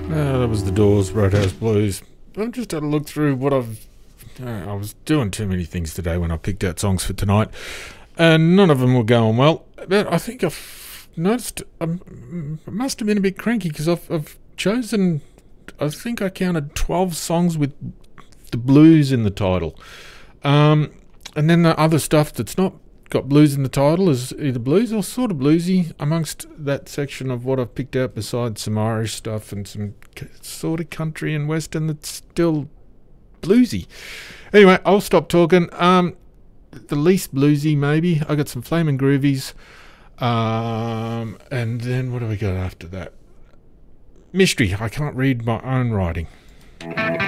That was the Doors, Roadhouse Blues. I've just had a look through what I was doing too many things today when I picked out songs for tonight, and none of them were going well. But I think I've noticed I must have been a bit cranky because I've chosen, I think I counted 12 songs with the blues in the title. And then the other stuff that's not got blues in the title is either blues or sort of bluesy amongst that section of what I've picked out, besides some Irish stuff and some sort of country and western that's still bluesy. Anyway, I'll stop talking. The least bluesy maybe. I got some Flamin' Groovies. And then what do we got after that? Mystery. I can't read my own writing.